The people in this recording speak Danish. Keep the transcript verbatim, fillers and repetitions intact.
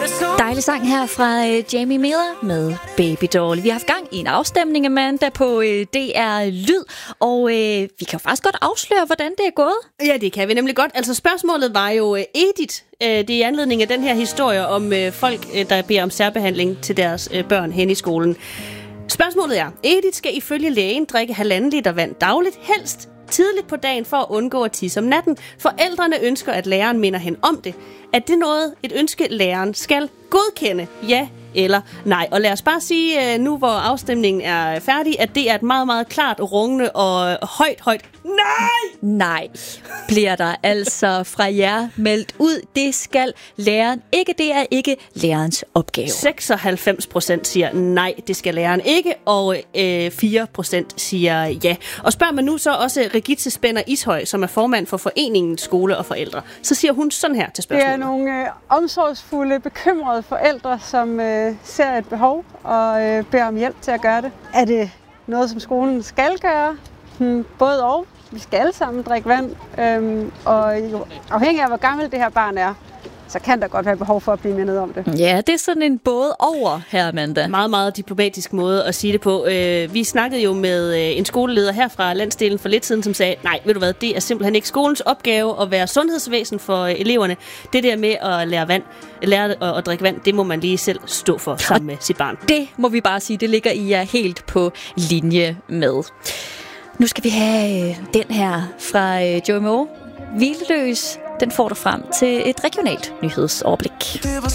Dejlig sang her fra øh, Jamie Miller med Baby Doll. Vi har haft gang i en afstemning, Amanda, på øh, D R Lyd, og øh, vi kan jo faktisk godt afsløre, hvordan det er gået. Ja, det kan vi nemlig godt. Altså spørgsmålet var jo øh, Edith. Øh, det er i anledning af den her historie om øh, folk, øh, der beder om særbehandling til deres øh, børn hen i skolen. Spørgsmålet er, Edith skal ifølge lægen drikke halvanden liter vand dagligt, helst tidligt på dagen for at undgå at tisse om natten. Forældrene ønsker, at læreren minder hende om det. Er det noget, et ønske, læreren skal godkende? Ja eller nej? Og lad os bare sige, nu hvor afstemningen er færdig, at det er et meget, meget klart, rungende og højt, højt nej! Nej, bliver der altså fra jer meldt ud. Det skal læreren ikke. Det er ikke lærerens opgave. seksoghalvfems procent siger nej, det skal læreren ikke, og øh, fire procent siger ja. Og spørger man nu så også Regitze Spænder Ishøj, som er formand for Foreningen Skole og Forældre, så siger hun sådan her til spørgsmålet. Det er nogle øh, omsorgsfulde, bekymrede forældre, som øh, ser et behov og øh, beder om hjælp til at gøre det. Er det noget, som skolen skal gøre? Hmm, både og. Vi skal alle sammen drikke vand, øhm, og afhængig af, hvor gammel det her barn er, så kan der godt være behov for at blive mindet om det. Ja, det er sådan en både over her, Amanda. Meget, meget diplomatisk måde at sige det på. Øh, vi snakkede jo med øh, en skoleleder her fra landsdelen for lidt siden, som sagde, nej, ved du hvad, det er simpelthen ikke skolens opgave at være sundhedsvæsen for øh, eleverne. Det der med at lære vand, lære at, at drikke vand, det må man lige selv stå for sammen med sit barn. Det må vi bare sige, det ligger I jer helt på linje med. Nu skal vi have øh, den her fra øh, Joey Moe. Hvileløs, den får dig frem til et regionalt nyhedsoverblik.